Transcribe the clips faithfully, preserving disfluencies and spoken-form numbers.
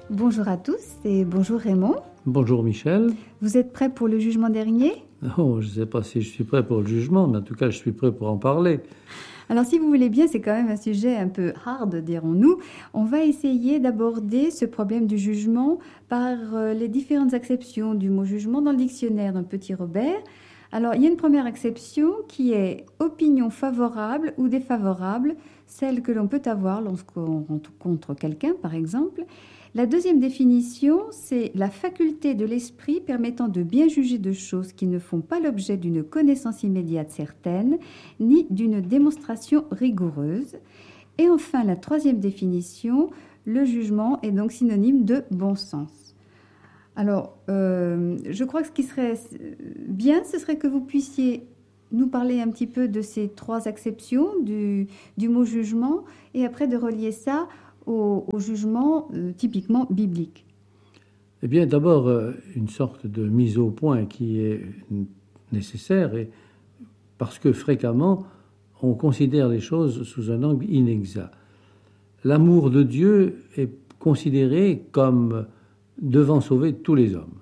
Bonjour à tous et bonjour Raymond. Bonjour Michel. Vous êtes prêt pour le jugement dernier? Oh, je ne sais pas si je suis prêt pour le jugement, mais en tout cas, je suis prêt pour en parler. Alors si vous voulez bien, c'est quand même un sujet un peu hard, dirons-nous. On va essayer d'aborder ce problème du jugement par euh, les différentes acceptions du mot jugement dans le dictionnaire d'un petit Robert. Alors il y a une première acception qui est opinion favorable ou défavorable, celle que l'on peut avoir lorsqu'on rencontre quelqu'un par exemple. La deuxième définition, c'est la faculté de l'esprit permettant de bien juger de choses qui ne font pas l'objet d'une connaissance immédiate certaine, ni d'une démonstration rigoureuse. Et enfin, la troisième définition, le jugement est donc synonyme de bon sens. Alors, euh, je crois que ce qui serait bien, ce serait que vous puissiez nous parler un petit peu de ces trois acceptions du, du mot jugement et après de relier ça au, au jugement euh, typiquement biblique. Eh bien, d'abord, euh, une sorte de mise au point qui est nécessaire, et parce que fréquemment, on considère les choses sous un angle inexact. L'amour de Dieu est considéré comme devant sauver tous les hommes.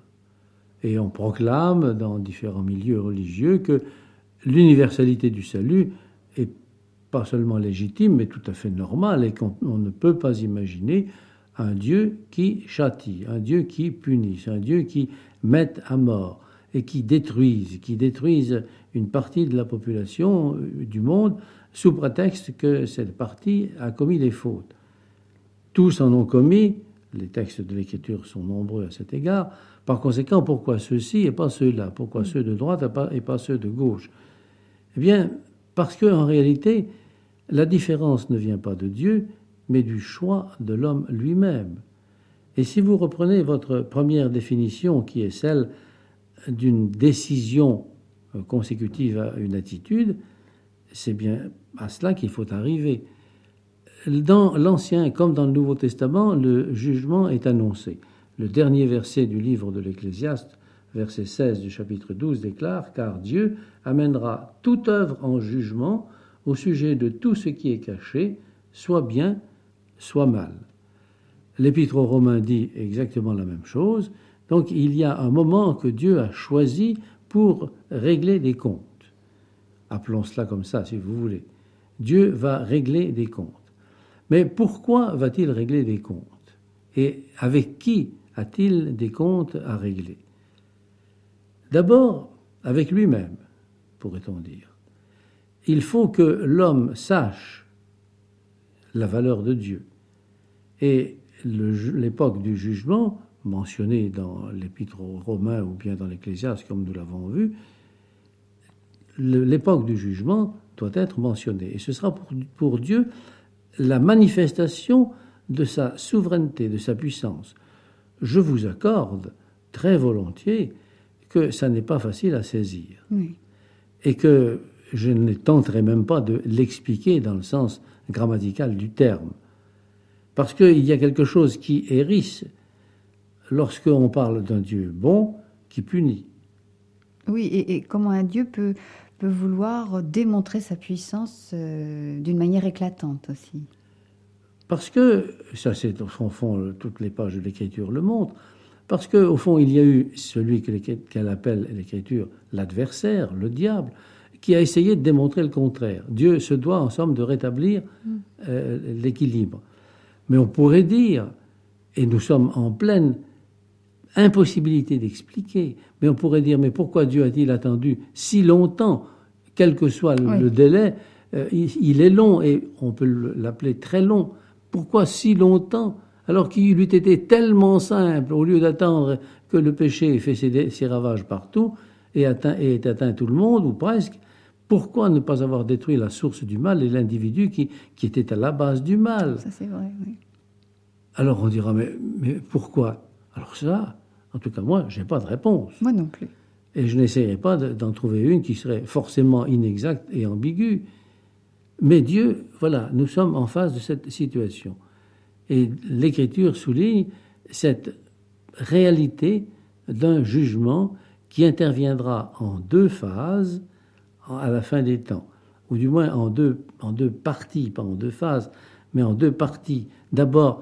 Et on proclame dans différents milieux religieux que l'universalité du salut est pas seulement légitime, mais tout à fait normale, et qu'on on ne peut pas imaginer un Dieu qui châtie, un Dieu qui punisse, un Dieu qui mette à mort et qui détruise, qui détruise une partie de la population du monde sous prétexte que cette partie a commis des fautes. Tous en ont commis, les textes de l'Écriture sont nombreux à cet égard. Par conséquent, pourquoi ceux-ci et pas ceux-là? Pourquoi ceux de droite et pas, et pas ceux de gauche? Eh bien, parce qu'en réalité, la différence ne vient pas de Dieu, mais du choix de l'homme lui-même. Et si vous reprenez votre première définition, qui est celle d'une décision consécutive à une attitude, c'est bien à cela qu'il faut arriver. Dans l'Ancien comme dans le Nouveau Testament, le jugement est annoncé. Le dernier verset du livre de l'Ecclésiaste, verset seize du chapitre douze, déclare « Car Dieu amènera toute œuvre en jugement au sujet de tout ce qui est caché, soit bien, soit mal. » L'Épître aux Romains dit exactement la même chose. Donc il y a un moment que Dieu a choisi pour régler des comptes. Appelons cela comme ça, si vous voulez. Dieu va régler des comptes. Mais pourquoi va-t-il régler des comptes? Et avec qui a-t-il des comptes à régler? D'abord, avec lui-même, pourrait-on dire. Il faut que l'homme sache la valeur de Dieu. Et le, l'époque du jugement, mentionnée dans l'Épître aux Romains ou bien dans l'Ecclésiaste, comme nous l'avons vu, l'époque du jugement doit être mentionnée. Et ce sera pour, pour Dieu la manifestation de sa souveraineté, de sa puissance. Je vous accorde très volontiers que ça n'est pas facile à saisir. Oui. Et que je ne tenterai même pas de l'expliquer dans le sens grammatical du terme. Parce qu'il y a quelque chose qui hérisse lorsqu'on parle d'un Dieu bon qui punit. Oui, et, et comment un Dieu peut, peut vouloir démontrer sa puissance euh, d'une manière éclatante aussi. Parce que, ça c'est au fond, toutes les pages de l'Écriture le montrent, parce qu'au fond il y a eu celui qu'elle appelle l'Écriture l'adversaire, le diable, qui a essayé de démontrer le contraire. Dieu se doit en somme de rétablir euh, l'équilibre. Mais on pourrait dire, et nous sommes en pleine impossibilité d'expliquer, mais on pourrait dire, mais pourquoi Dieu a-t-il attendu si longtemps, quel que soit le, oui. le délai, euh, il, il est long, et on peut l'appeler très long. Pourquoi si longtemps, alors qu'il eût été tellement simple, au lieu d'attendre que le péché ait fait ses, ses ravages partout, et, atteint, et ait atteint tout le monde, ou presque, pourquoi ne pas avoir détruit la source du mal et l'individu qui, qui était à la base du mal? Ça, c'est vrai, oui. Alors on dira, mais, mais pourquoi? Alors ça, en tout cas moi, je n'ai pas de réponse. Moi non plus. Et je n'essaierai pas d'en trouver une qui serait forcément inexacte et ambiguë. Mais Dieu, voilà, nous sommes en face de cette situation. Et l'Écriture souligne cette réalité d'un jugement qui interviendra en deux phases à la fin des temps, ou du moins en deux, en deux parties, pas en deux phases, mais en deux parties. D'abord,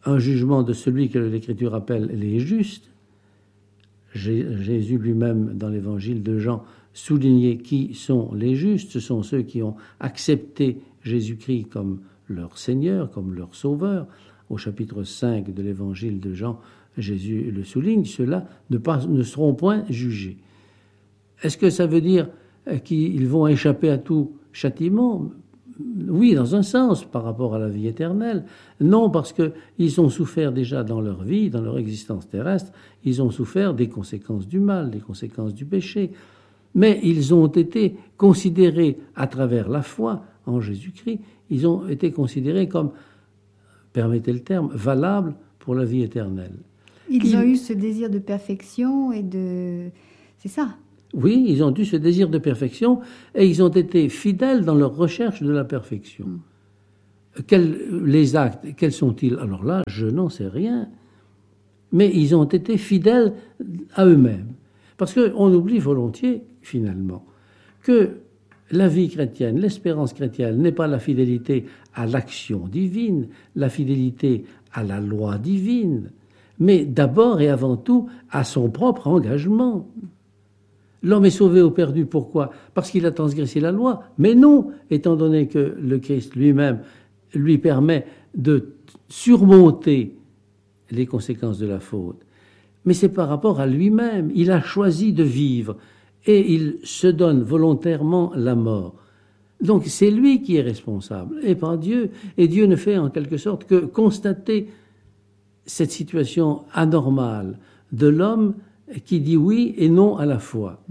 un jugement de celui que l'Écriture appelle les justes. Jésus lui-même, dans l'évangile de Jean, soulignait qui sont les justes. Ce sont ceux qui ont accepté Jésus-Christ comme leur Seigneur, comme leur Sauveur. Au chapitre cinq de l'évangile de Jean, Jésus le souligne, ceux-là ne, pas, ne seront point jugés. Est-ce que ça veut dire qu'ils vont échapper à tout châtiment? Oui, dans un sens, par rapport à la vie éternelle. Non, parce qu'ils ont souffert déjà dans leur vie, dans leur existence terrestre, ils ont souffert des conséquences du mal, des conséquences du péché. Mais ils ont été considérés, à travers la foi en Jésus-Christ, ils ont été considérés comme, permettez le terme, valables pour la vie éternelle. Ils, ils ont eu ce désir de perfection et de... C'est ça. Oui, ils ont eu ce désir de perfection et ils ont été fidèles dans leur recherche de la perfection. Mm. Quels, les actes, quels sont-ils? Alors là, je n'en sais rien. Mais ils ont été fidèles à eux-mêmes. Parce qu'on oublie volontiers, finalement, que la vie chrétienne, l'espérance chrétienne n'est pas la fidélité à l'action divine, la fidélité à la loi divine, mais d'abord et avant tout à son propre engagement. L'homme est sauvé ou perdu, pourquoi? Parce qu'il a transgressé la loi. Mais non, étant donné que le Christ lui-même lui permet de surmonter les conséquences de la faute. Mais c'est par rapport à lui-même. Il a choisi de vivre et il se donne volontairement la mort. Donc c'est lui qui est responsable et pas Dieu. Et Dieu ne fait en quelque sorte que constater cette situation anormale de l'homme qui dit oui et non à la fois.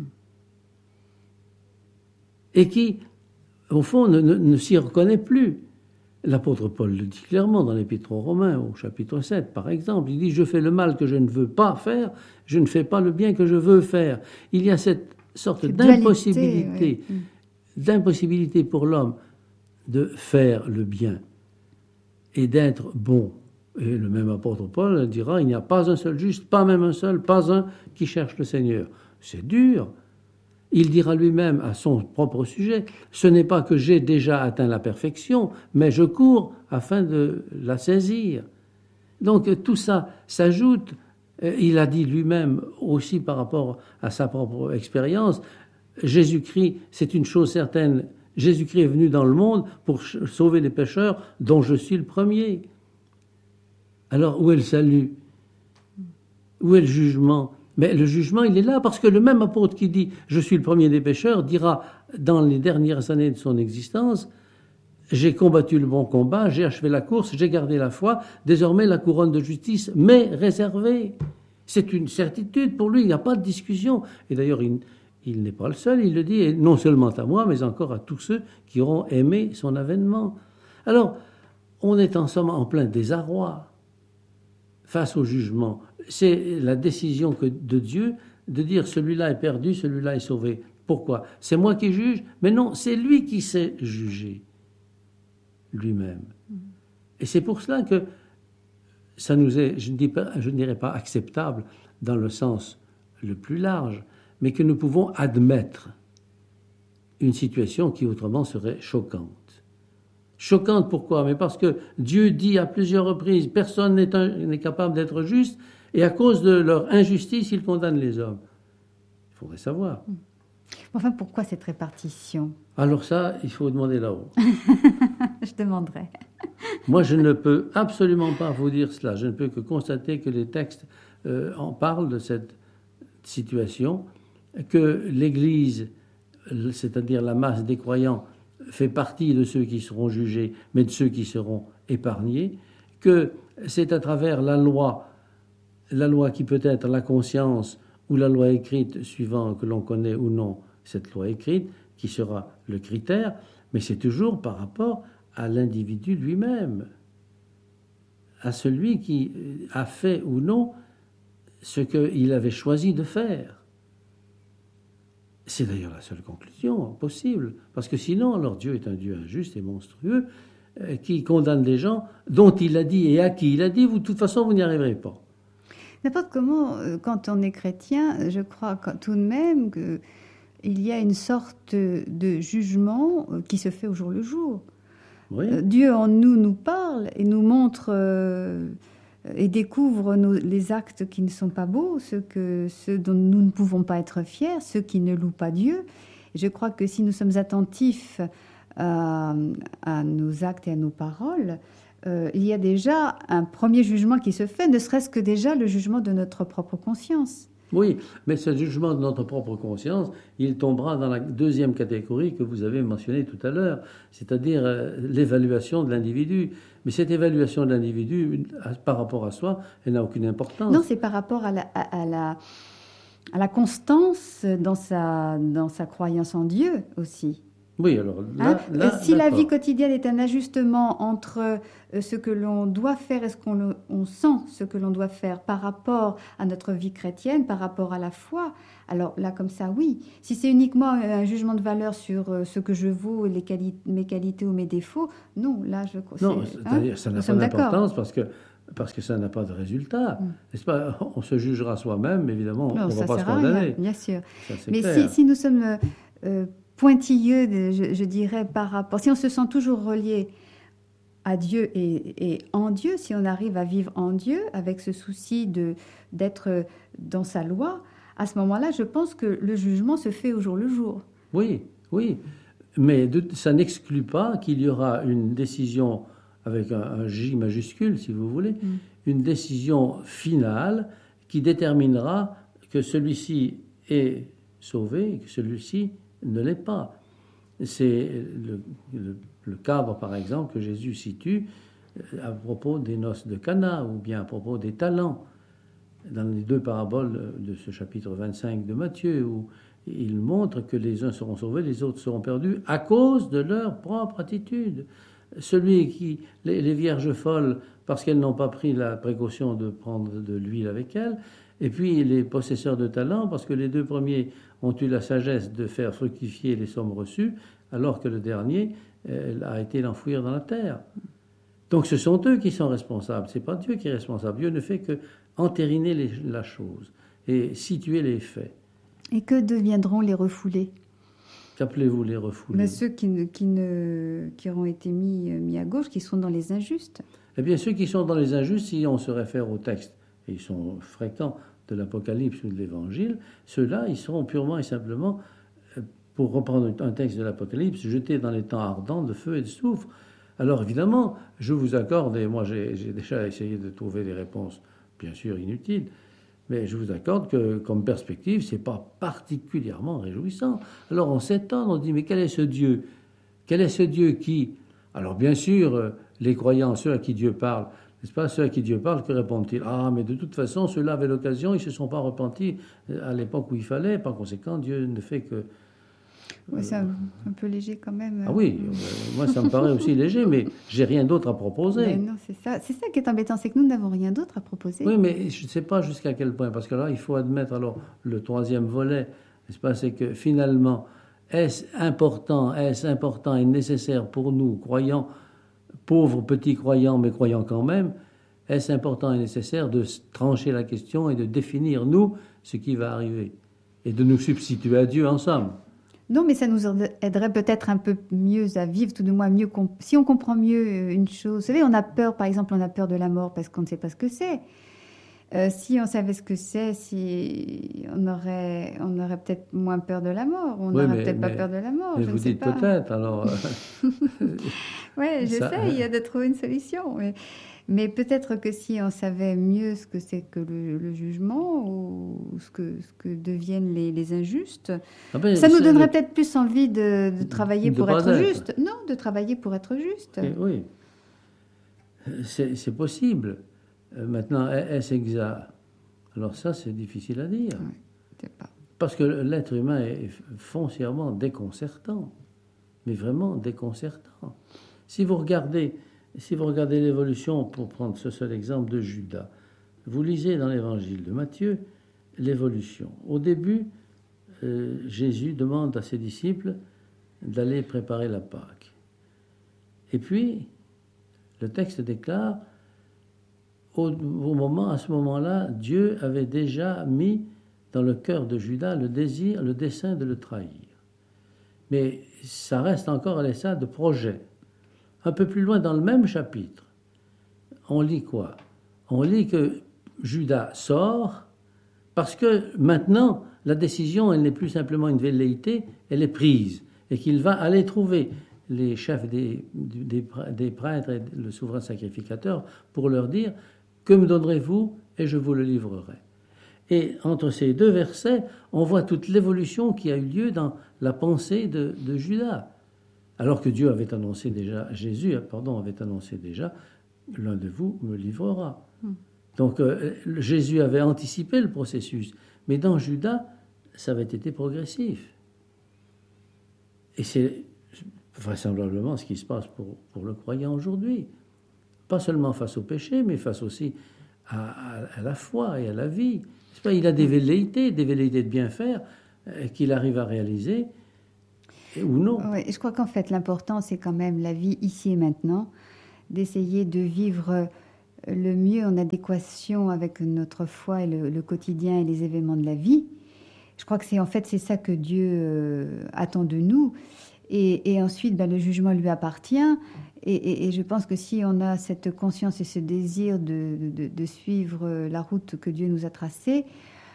Et qui, au fond, ne, ne, ne s'y reconnaît plus. L'apôtre Paul le dit clairement dans l'Épître aux Romains, au chapitre sept, par exemple. Il dit « Je fais le mal que je ne veux pas faire, je ne fais pas le bien que je veux faire. » Il y a cette sorte d'impossibilité, oui. d'impossibilité pour l'homme de faire le bien et d'être bon. Et le même apôtre Paul dira, il n'y a pas un seul juste, pas même un seul, pas un qui cherche le Seigneur. C'est dur. Il dira lui-même à son propre sujet, ce n'est pas que j'ai déjà atteint la perfection, mais je cours afin de la saisir. Donc tout ça s'ajoute. Il a dit lui-même aussi par rapport à sa propre expérience, Jésus-Christ, c'est une chose certaine, Jésus-Christ est venu dans le monde pour sauver les pécheurs dont je suis le premier. Alors, où est le salut? Où est le jugement? Mais le jugement, il est là parce que le même apôtre qui dit « Je suis le premier des pécheurs » dira dans les dernières années de son existence « J'ai combattu le bon combat, j'ai achevé la course, j'ai gardé la foi, désormais la couronne de justice m'est réservée. » C'est une certitude pour lui, il n'y a pas de discussion. Et d'ailleurs, il, il n'est pas le seul, il le dit, et non seulement à moi, mais encore à tous ceux qui auront aimé son avènement. Alors, on est en somme en plein désarroi face au jugement. C'est la décision que, de Dieu de dire celui-là est perdu, celui-là est sauvé. Pourquoi? C'est moi qui juge? Mais non, c'est lui qui s'est jugé lui-même. Et c'est pour cela que ça nous est, je ne dis pas, je ne dirais pas acceptable dans le sens le plus large, mais que nous pouvons admettre une situation qui autrement serait choquante. Choquante pourquoi? Mais parce que Dieu dit à plusieurs reprises, personne n'est, un, n'est capable d'être juste, et à cause de leur injustice, il condamne les hommes. Il faudrait savoir. Enfin, pourquoi cette répartition? Alors ça, il faut demander là-haut. Je demanderai. Moi, je ne peux absolument pas vous dire cela. Je ne peux que constater que les textes euh, en parlent de cette situation, que l'Église, c'est-à-dire la masse des croyants, fait partie de ceux qui seront jugés, mais de ceux qui seront épargnés, que c'est à travers la loi, la loi qui peut être la conscience ou la loi écrite, suivant que l'on connaît ou non cette loi écrite, qui sera le critère, mais c'est toujours par rapport à l'individu lui-même, à celui qui a fait ou non ce qu'il avait choisi de faire. C'est d'ailleurs la seule conclusion possible, parce que sinon, alors Dieu est un Dieu injuste et monstrueux, euh, qui condamne des gens dont il a dit et à qui il a dit, vous, de toute façon, vous n'y arriverez pas. N'importe comment, quand on est chrétien, je crois tout de même qu'il y a une sorte de jugement qui se fait au jour le jour. Oui. Dieu en nous nous parle et nous montre euh, et découvre nos- les actes qui ne sont pas beaux, ceux, que, ceux dont nous ne pouvons pas être fiers, ceux qui ne louent pas Dieu. Je crois que si nous sommes attentifs à, à nos actes et à nos paroles, euh, il y a déjà un premier jugement qui se fait, ne serait-ce que déjà le jugement de notre propre conscience. Oui, mais ce jugement de notre propre conscience, il tombera dans la deuxième catégorie que vous avez mentionnée tout à l'heure, c'est-à-dire euh, l'évaluation de l'individu. Mais cette évaluation de l'individu, à- par rapport à soi, elle n'a aucune importance. Non, c'est par rapport à la, à, à la, à la constance dans sa, dans sa croyance en Dieu aussi. Oui, alors Hein? là, Euh, là si la d'accord. vie quotidienne est un ajustement entre euh, ce que l'on doit faire et ce qu'on le- on sent ce que l'on doit faire par rapport à notre vie chrétienne, par rapport à la foi, alors là, comme ça, oui. Si c'est uniquement un jugement de valeur sur euh, ce que je vaux, les quali- mes qualités ou mes défauts, non, là, je Non, c'est- hein? c'est-à-dire ça n'a Nous pas sommes d'accord. d'importance parce que, parce que ça n'a pas de résultat. Mm. N'est-ce pas? On se jugera soi-même, évidemment, on Non, ne ça va pas se sert à rien, condamner. bien sûr. Ça, c'est Mais si, clair. si nous sommes euh, euh, pointilleux, de- je, je dirais, par rapport, si on se sent toujours relié à Dieu et, et en Dieu, si on arrive à vivre en Dieu avec ce souci de d'être dans sa loi, à ce moment-là, je pense que le jugement se fait au jour le jour. Oui, oui. Mais de- ça n'exclut pas qu'il y aura une décision avec un, un J majuscule, si vous voulez, Mm. une décision finale qui déterminera que celui-ci est sauvé et que celui-ci ne l'est pas. C'est le, le- le cadre, par exemple, que Jésus situe euh, à propos des noces de Cana ou bien à propos des talents, dans les deux paraboles de ce chapitre vingt-cinq de Matthieu, où il montre que les uns seront sauvés, les autres seront perdus à cause de leur propre attitude. Celui qui, les, les vierges folles, parce qu'elles n'ont pas pris la précaution de prendre de l'huile avec elles, et puis les possesseurs de talents, parce que les deux premiers ont eu la sagesse de faire fructifier les sommes reçues, alors que le dernier euh, a été l'enfouir dans la terre. Donc ce sont eux qui sont responsables, c'est pas Dieu qui est responsable. Dieu ne fait que entériner les- la chose et situer les faits. Et que deviendront les refoulés? Qu'appelez-vous les refoulés? Mais ceux qui, ne, qui, ne, qui auront été mis, euh, mis à gauche, qui seront dans les injustes. Eh bien, ceux qui sont dans les injustes, si on se réfère au texte, et ils sont fréquents de l'Apocalypse ou de l'Évangile, ceux-là, ils seront purement et simplement, euh, pour reprendre un texte de l'Apocalypse, jetés dans les temps ardents de feu et de soufre. Alors évidemment, je vous accorde, et moi j'ai j'ai déjà essayé de trouver des réponses, bien sûr inutiles, mais je vous accorde que comme perspective, c'est pas particulièrement réjouissant. Alors on s'étonne, on dit, mais quel est ce Dieu? Quel est ce Dieu qui... Alors bien sûr, euh, les croyants, ceux à qui Dieu parle, n'est-ce pas, ceux à qui Dieu parle, que répondent-ils? Ah, mais de toute façon, ceux-là avaient l'occasion, ils ne se sont pas repentis euh, à l'époque où il fallait, par conséquent, Dieu ne fait que... Ouais, c'est un, un peu léger quand même. Ah oui, euh, moi ça me paraît aussi léger, mais j'ai rien d'autre à proposer. Mais non, c'est ça. C'est ça qui est embêtant, c'est que nous n'avons rien d'autre à proposer. Oui, mais je ne sais pas jusqu'à quel point, parce que là, il faut admettre alors le troisième volet, n'est-ce pas, c'est que finalement, est-ce important, est-ce important et nécessaire pour nous, croyants, pauvres petits croyants, mais croyants quand même, est-ce important et nécessaire de trancher la question et de définir, nous, ce qui va arriver, et de nous substituer à Dieu en somme? Non, mais ça nous aiderait peut-être un peu mieux à vivre, tout de moins mieux. comp- Si on comprend mieux euh, une chose, vous savez, on a peur, par exemple, on a peur de la mort parce qu'on ne sait pas ce que c'est. Euh, si on savait ce que c'est, si on aurait, on aurait peut-être moins peur de la mort. On Oui, n'aurait mais- peut-être pas mais- peur de la mort. Mais je vous ne sais dites pas. peut-être, alors... euh, Ouais, Ça- j'essaye de trouver une solution. Mais, mais peut-être que si on savait mieux ce que c'est que le, le jugement ou ce que, ce que deviennent les, les injustes, ah ben, ça nous c'est donnerait le- peut-être plus envie de, de travailler De pour pas être être. juste. Non, de travailler pour être juste. Eh oui, c'est c'est possible. Euh, Maintenant, est-ce exact? Alors ça, c'est difficile à dire. Ouais, je sais pas. Parce que l'être humain est foncièrement déconcertant. Mais vraiment déconcertant. Si vous regardez, si vous regardez l'évolution, pour prendre ce seul exemple de Judas, vous lisez dans l'évangile de Matthieu l'évolution. Au début, euh, Jésus demande à ses disciples d'aller préparer la Pâque. Et puis, le texte déclare, au, au moment, à ce moment-là, Dieu avait déjà mis dans le cœur de Judas le désir, le dessein de le trahir. Mais ça reste encore à l'état de projet. Un peu plus loin, dans le même chapitre, on lit quoi? on lit que Judas sort parce que maintenant, la décision, elle n'est plus simplement une velléité, elle est prise. Et qu'il va aller trouver les chefs des, des, des prêtres et le souverain sacrificateur pour leur dire « Que me donnerez-vous et je vous le livrerai ». Et entre ces deux versets, on voit toute l'évolution qui a eu lieu dans la pensée de, de Judas. Alors que Dieu avait annoncé déjà, Jésus pardon, avait annoncé déjà « L'un de vous me livrera ». Mm. Donc euh, Jésus avait anticipé le processus. Mais dans Judas, ça avait été progressif. Et c'est vraisemblablement ce qui se passe pour, pour le croyant aujourd'hui. Pas seulement face au péché, mais face aussi à, à, à la foi et à la vie. C'est pas, il a des velléités, des velléités de bien faire euh, qu'il arrive à réaliser et, ou non. Oui, je crois qu'en fait, l'important, c'est quand même la vie ici et maintenant, d'essayer de vivre le mieux en adéquation avec notre foi et le, le quotidien et les événements de la vie. Je crois que c'est en fait c'est ça que Dieu euh, attend de nous. Et, et ensuite, ben, le jugement lui appartient. Et, et, et je pense que si on a cette conscience et ce désir de, de, de suivre la route que Dieu nous a tracée,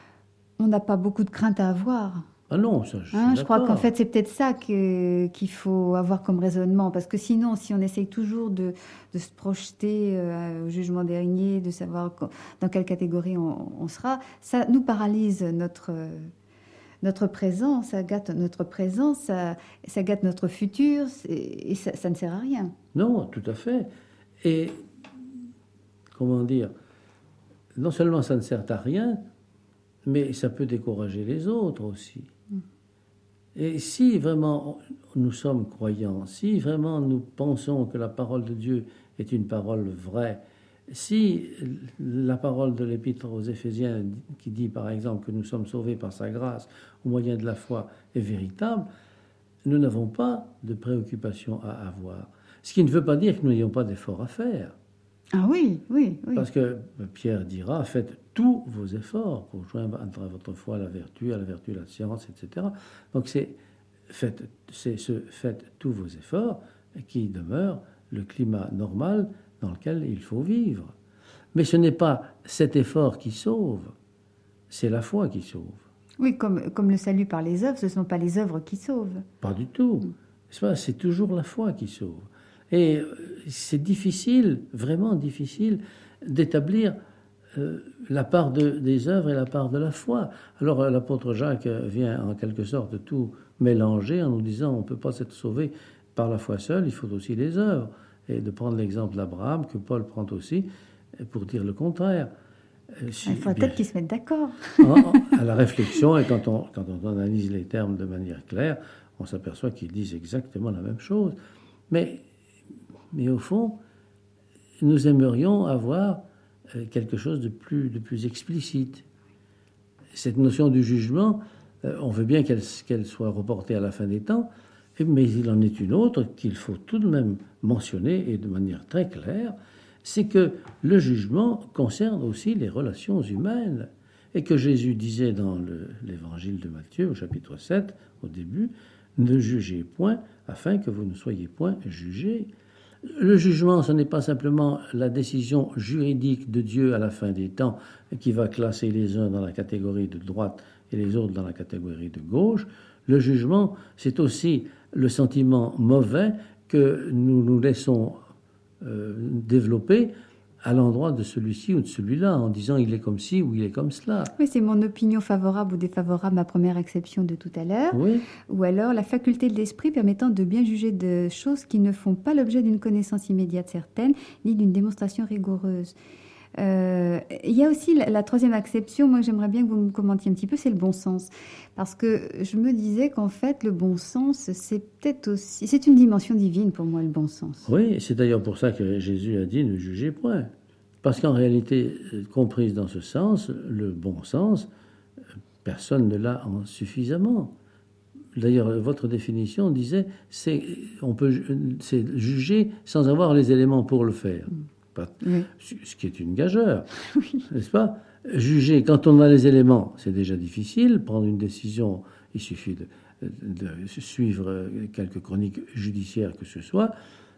on n'a pas beaucoup de crainte à avoir. Ah non, ça, je, hein, je crois qu'en fait, c'est peut-être ça que, qu'il faut avoir comme raisonnement. Parce que sinon, si on essaye toujours de, de se projeter euh, au jugement dernier, de savoir dans quelle catégorie on, on sera, ça nous paralyse notre... Notre présent, ça gâte notre présent, ça, ça gâte notre futur, et ça, ça ne sert à rien. Non, tout à fait. Et, comment dire, non seulement ça ne sert à rien, mais ça peut décourager les autres aussi. Mm. Et si vraiment nous sommes croyants, si vraiment nous pensons que la parole de Dieu est une parole vraie, si la parole de l'Épître aux Éphésiens qui dit par exemple que nous sommes sauvés par sa grâce au moyen de la foi est véritable, nous n'avons pas de préoccupation à avoir. Ce qui ne veut pas dire que nous n'ayons pas d'efforts à faire. Ah oui, oui, oui. Parce que Pierre dira, faites tous vos efforts pour joindre à votre foi à la vertu, à la vertu la science, et cetera. Donc c'est faites, c'est ce faites tous vos efforts qui demeure le climat normal dans lequel il faut vivre. Mais ce n'est pas cet effort qui sauve, c'est la foi qui sauve. Oui, comme, comme le salut par les œuvres, ce ne sont pas les œuvres qui sauvent. Pas du tout. Mm. C'est toujours la foi qui sauve. Et c'est difficile, vraiment difficile, d'établir euh, la part de, des œuvres et la part de la foi. Alors l'apôtre Jacques vient en quelque sorte tout mélanger en nous disant on ne peut pas être sauvé par la foi seule, il faut aussi les œuvres. Et de prendre l'exemple d'Abraham, que Paul prend aussi, pour dire le contraire. Si, il faut peut-être qu'ils se mettent d'accord. À la réflexion, et quand on, quand on analyse les termes de manière claire, on s'aperçoit qu'ils disent exactement la même chose. Mais, mais au fond, nous aimerions avoir quelque chose de plus, de plus explicite. Cette notion du jugement, on veut bien qu'elle, qu'elle soit reportée à la fin des temps, mais il en est une autre qu'il faut tout de même mentionner, et de manière très claire, c'est que le jugement concerne aussi les relations humaines. Et que Jésus disait dans le, l'évangile de Matthieu, au chapitre sept, au début, « Ne jugez point, afin que vous ne soyez point jugés ». Le jugement, ce n'est pas simplement la décision juridique de Dieu à la fin des temps, qui va classer les uns dans la catégorie de droite et les autres dans la catégorie de gauche. Le jugement, c'est aussi le sentiment mauvais que nous nous laissons euh, développer à l'endroit de celui-ci ou de celui-là, en disant il est comme ci ou il est comme cela. Oui, c'est mon opinion favorable ou défavorable, ma première exception de tout à l'heure. Oui. Ou alors la faculté de l'esprit permettant de bien juger de choses qui ne font pas l'objet d'une connaissance immédiate certaine, ni d'une démonstration rigoureuse. Euh, il y a aussi la, la troisième acception, moi j'aimerais bien que vous me commentiez un petit peu, c'est le bon sens. Parce que je me disais qu'en fait le bon sens, c'est peut-être aussi, c'est une dimension divine pour moi, le bon sens. Oui, c'est d'ailleurs pour ça que Jésus a dit ne jugez point. Parce qu'en réalité, comprise dans ce sens, le bon sens, personne ne l'a en suffisamment. D'ailleurs, votre définition disait c'est on peut c'est juger sans avoir les éléments pour le faire. Oui. Ce qui est une gageure, oui. N'est-ce pas? Juger quand on a les éléments, c'est déjà difficile. Prendre une décision, il suffit de, de suivre quelques chroniques judiciaires que ce soit.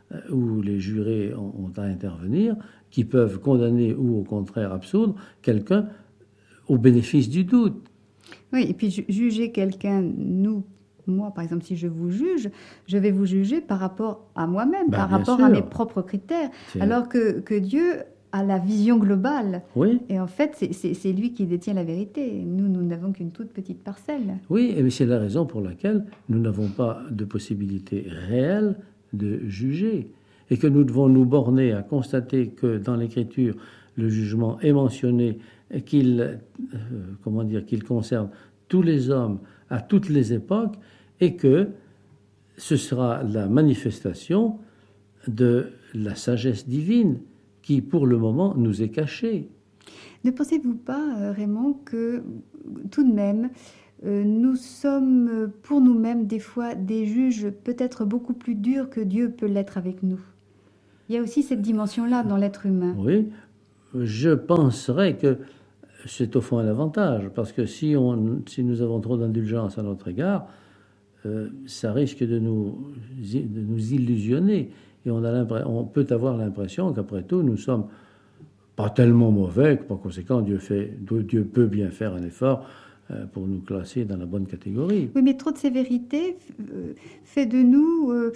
euh, où les jurés ont, ont à intervenir, qui peuvent condamner ou au contraire absoudre quelqu'un au bénéfice du doute. Oui, et puis ju- juger quelqu'un, nous, moi par exemple, si je vous juge, je vais vous juger par rapport à moi-même, Ben, par bien rapport à mes sûr. propres critères, C'est- alors que, que Dieu a la vision globale. Oui, Et en fait, c'est c'est- c'est lui qui détient la vérité. Nous, nous n'avons qu'une toute petite parcelle. oui, et c'est la raison pour laquelle nous n'avons pas de possibilité réelle de juger et que nous devons nous borner à constater que dans l'Écriture, le jugement est mentionné et qu'il, euh, comment dire, qu'il concerne tous les hommes à toutes les époques et que ce sera la manifestation de la sagesse divine qui, pour le moment, nous est cachée. Ne pensez-vous pas, euh, Raymond, que tout de même, euh, nous sommes euh, pour nous-mêmes des fois des juges peut-être beaucoup plus durs que Dieu peut l'être avec nous? Il y a aussi cette dimension-là dans l'être humain. Oui, je penserais que c'est au fond un avantage, parce que si, on, si nous avons trop d'indulgence à notre égard, euh, ça risque de nous, de nous illusionner. Et on, a l'impre- on peut avoir l'impression qu'après tout, nous sommes pas tellement mauvais, que par conséquent, Dieu, fait, Dieu peut bien faire un effort euh, pour nous classer dans la bonne catégorie. Oui, mais trop de sévérité euh, fait de nous euh,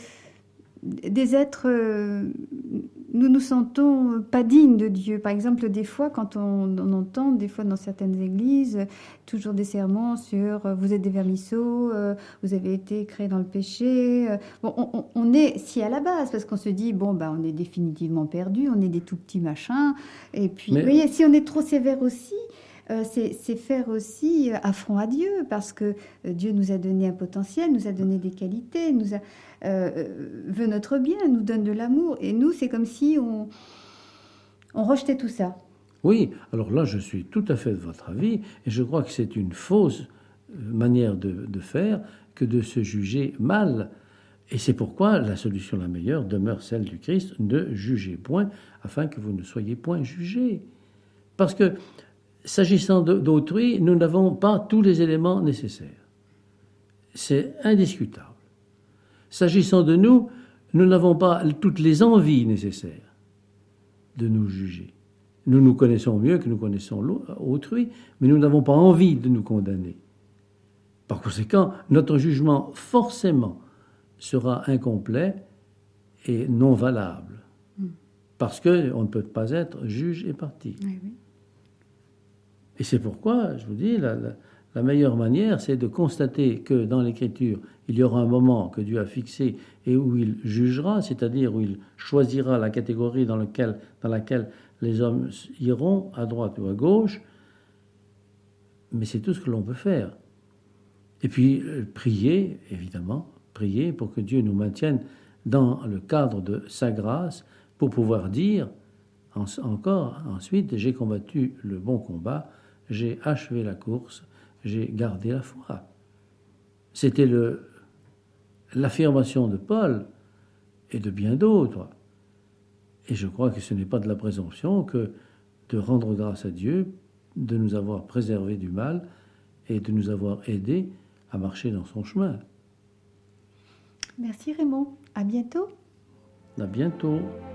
des êtres, euh, nous nous sentons pas dignes de Dieu. Par exemple, des fois, quand on, on entend, des fois dans certaines églises, toujours des sermons sur euh, vous êtes des vermisseaux, euh, vous avez été créés dans le péché. euh. Bon, on, on- on est si à la base, parce qu'on se dit, bon, bah, on est définitivement perdu, on est des tout petits machins. Et puis, Mais- vous voyez, si on est trop sévère aussi, euh, c'est c'est faire aussi euh, affront à Dieu, parce que euh, Dieu nous a donné un potentiel, nous a donné des qualités, nous a, euh, euh, veut notre bien, nous donne de l'amour. Et nous, c'est comme si on, on rejetait tout ça. Oui, alors là, je suis tout à fait de votre avis, et je crois que c'est une fausse euh, manière de, de faire que de se juger mal. Et c'est pourquoi la solution la meilleure demeure celle du Christ, ne jugez point, afin que vous ne soyez point jugés. Parce que, s'agissant de- d'autrui, nous n'avons pas tous les éléments nécessaires. C'est indiscutable. S'agissant de nous, nous n'avons pas toutes les envies nécessaires de nous juger. Nous nous connaissons mieux que nous connaissons l'au- autrui, mais nous n'avons pas envie de nous condamner. Par conséquent, notre jugement forcément sera incomplet et non valable, parce qu'on ne peut pas être juge et partie. Oui, oui. Et c'est pourquoi, je vous dis, la, la- la meilleure manière, c'est de constater que dans l'Écriture, il y aura un moment que Dieu a fixé et où il jugera, c'est-à-dire où il choisira la catégorie dans, lequel- dans laquelle les hommes iront, à droite ou à gauche. Mais c'est tout ce que l'on peut faire. Et puis, euh, prier, évidemment, prier pour que Dieu nous maintienne dans le cadre de sa grâce, pour pouvoir dire en- encore ensuite, j'ai combattu le bon combat, j'ai achevé la course, j'ai gardé la foi. C'était le- l'affirmation de Paul et de bien d'autres. Et je crois que ce n'est pas de la présomption que de rendre grâce à Dieu, de nous avoir préservés du mal et de nous avoir aidés à marcher dans son chemin. Merci Raymond. À bientôt. À bientôt.